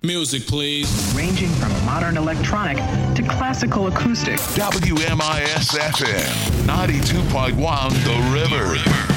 Music, please. Ranging from modern electronic to classical acoustic. WMIS FM 92.1 The River.